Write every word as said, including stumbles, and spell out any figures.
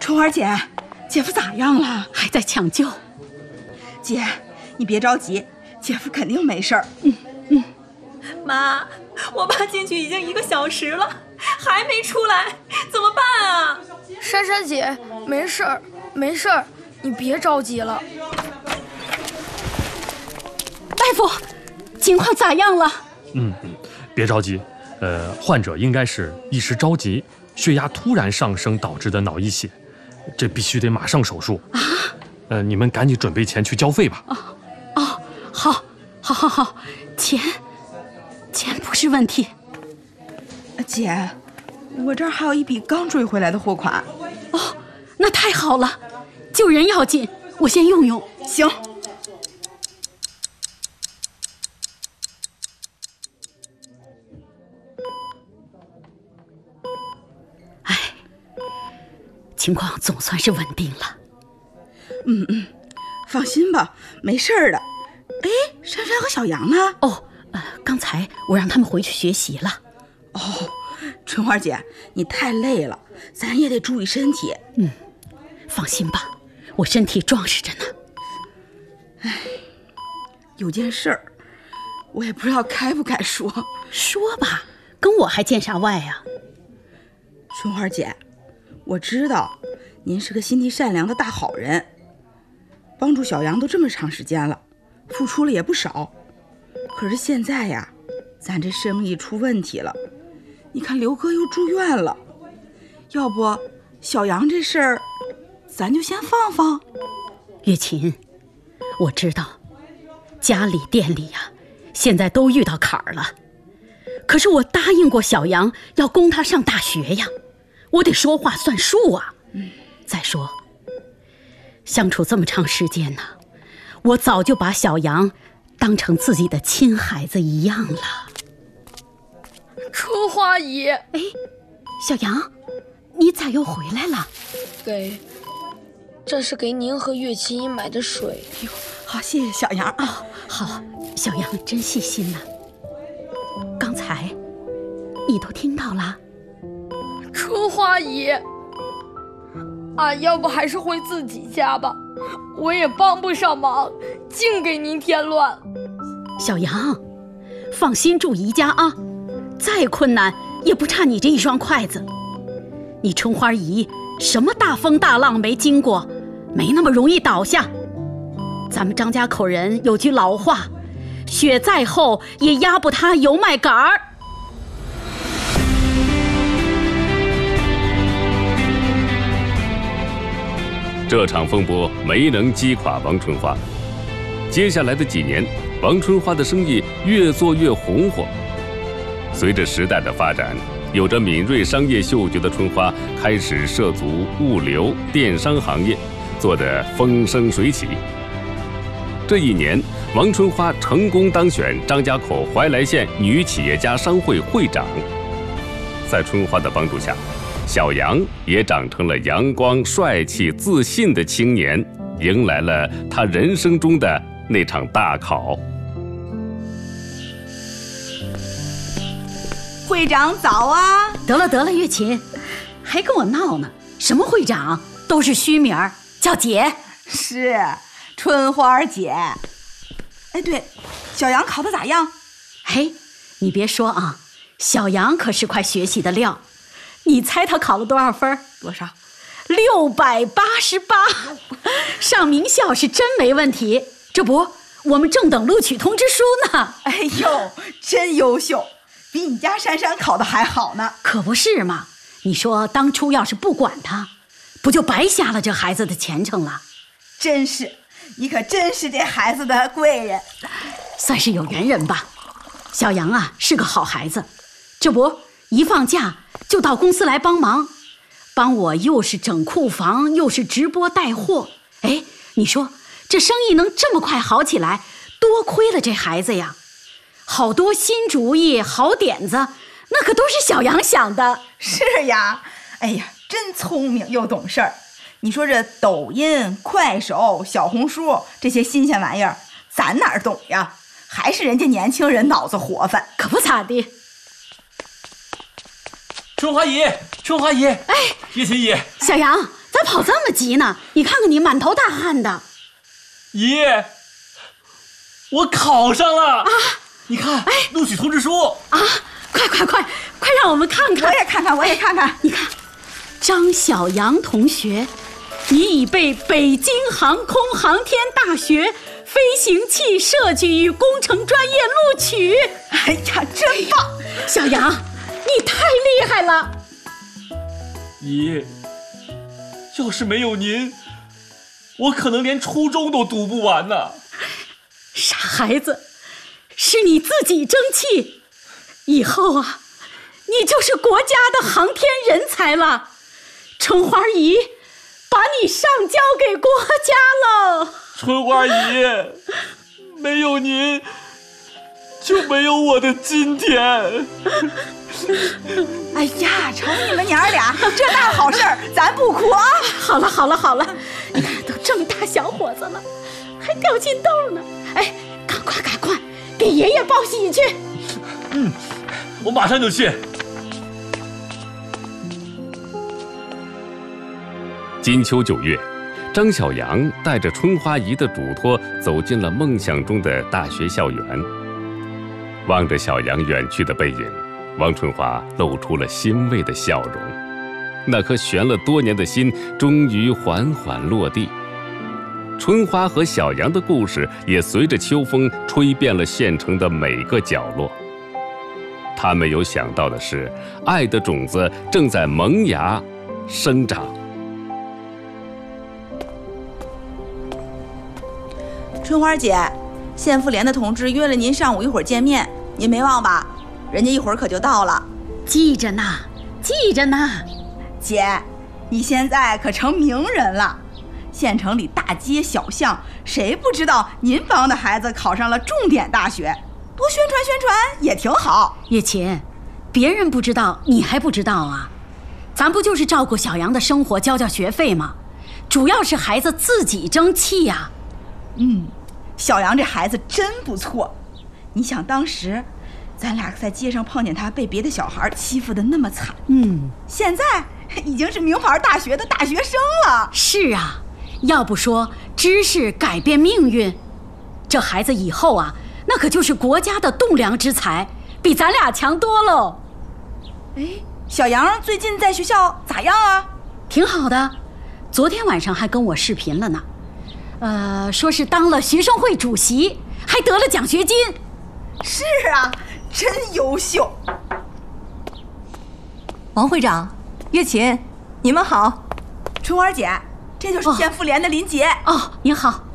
春花姐，姐夫咋样了？ 还在抢救。 姐，你别着急，姐夫肯定没事儿。 嗯嗯。 妈，我爸进去已经一个小时了，还没出来，怎么办啊？ 珊珊姐，没事儿，没事儿，你别着急了。 大夫，情况咋样了？ 嗯嗯，别着急，呃，患者应该是一时着急，血压突然上升导致的脑溢血，这必须得马上手术啊！呃，你们赶紧准备钱去交费吧。 哦哦，好，好，好，好，钱，钱不是问题。 姐，我这儿还有一笔刚追回来的货款。 哦，那太好了，救人要紧，我先用用。 行。 情况总算是稳定了。 嗯嗯，放心吧，没事儿的。哎，珊珊和小杨呢？ 哦，呃，刚才我让他们回去学习了。 哦，春花姐，你太累了，咱也得注意身体。 嗯，放心吧，我身体壮实着呢。 哎，有件事儿，我也不知道该不该说。 说吧，跟我还见啥外呀？ 春花姐，我知道您是个心地善良的大好人，帮助小杨都这么长时间了，付出了也不少。可是现在呀，咱这生意出问题了，你看刘哥又住院了，要不小杨这事儿咱就先放放。 月琴，我知道家里店里呀现在都遇到坎儿了，可是我答应过小杨要供他上大学呀，我得说话算数啊。嗯，再说相处这么长时间呢，我早就把小杨当成自己的亲孩子一样了。 春花姨， 哎，小杨，你咋又回来了？ 给，这是给您和岳琴姨买的水。 哟，好，谢谢小杨啊。 哦，好，小杨真细心呢。刚才你都听到了？ 春花姨，俺要不还是回自己家吧，我也帮不上忙，净给您添乱。 小杨，放心住姨家啊，再困难也不差你这一双筷子。你春花姨什么大风大浪没经过，没那么容易倒下。咱们张家口人有句老话，雪再厚也压不塌油麦秆儿。 这场风波没能击垮王春花，接下来的几年，王春花的生意越做越红火。随着时代的发展，有着敏锐商业嗅觉的春花开始涉足物流、电商行业，做得风生水起。这一年，王春花成功当选张家口怀来县女企业家商会会长。在春花的帮助下，小杨也长成了阳光、帅气、自信的青年，迎来了他人生中的那场大考。 会长早啊！ 得了得了，月琴，还跟我闹呢？什么会长，都是虚名儿，叫姐。 是春花姐。哎，对，小杨考得咋样？ 嘿，你别说啊，小杨可是块学习的料。你猜他考了多少分？ 多少？ 六百八十八，上名校是真没问题。这不，我们正等录取通知书呢。 哎呦，真优秀，比你家珊珊考的还好呢。 可不是嘛？你说当初要是不管他，不就白瞎了这孩子的前程了？ 真是，你可真是这孩子的贵人， 算是有缘人吧。小杨啊，是个好孩子，这不一放假就到公司来帮忙，帮我又是整库房，又是直播带货。哎，你说这生意能这么快好起来，多亏了这孩子呀！好多新主意、好点子，那可都是小杨想的。 是呀，哎呀，真聪明又懂事儿。你说这抖音、快手、小红书这些新鲜玩意儿，咱哪儿懂呀？还是人家年轻人脑子活泛。 可不咋地。 春花姨，春花姨， 哎， 月琴姨， 小杨， 咋跑这么急呢？你看看你满头大汗的。 姨，我考上了啊！你看，哎，录取通知书啊！快快快快让我们看看！ 我也看看，我也看看。 你看，张小杨同学，你已被北京航空航天大学飞行器设计与工程专业录取。 哎呀，真棒！ 小杨，你太厉害了！ 姨，要是没有您，我可能连初中都读不完呢。 傻孩子，是你自己争气，以后啊，你就是国家的航天人才了。春花姨把你上交给国家了。 春花姨，没有您就没有我的今天。 哎呀，瞅你们娘儿俩，这大好事儿咱不哭啊！ 好了好了好了，你看都这么大小伙子了，还掉金豆呢。哎，赶快赶快给爷爷报喜去。 嗯，我马上就去。 金秋九月，张小杨带着春花姨的嘱托走进了梦想中的大学校园。望着小杨远去的背影，王春花露出了欣慰的笑容。那颗悬了多年的心终于缓缓落地。春花和小杨的故事也随着秋风吹遍了县城的每个角落。他没有想到的是，爱的种子正在萌芽生长。 春花姐，县妇联的同志约了您上午一会儿见面，您没忘吧？人家一会儿可就到了。 记着呢，记着呢。 姐，你现在可成名人了，县城里大街小巷，谁不知道您帮的孩子考上了重点大学？多宣传宣传也挺好。 叶琴，别人不知道，你还不知道啊？咱不就是照顾小杨的生活，交交学费吗？主要是孩子自己争气呀。 嗯，小杨这孩子真不错。你想当时咱俩在街上碰见他被别的小孩欺负得那么惨， 嗯， 现在已经是名牌大学的大学生了。 是啊，要不说知识改变命运，这孩子以后啊，那可就是国家的栋梁之才，比咱俩强多喽。 哎，小杨最近在学校咋样啊？ 挺好的，昨天晚上还跟我视频了呢。呃，说是当了学生会主席，还得了奖学金。 是啊，真优秀。 王会长，月琴，你们好。 春花姐，这就是县妇联的林杰。 哦，您好。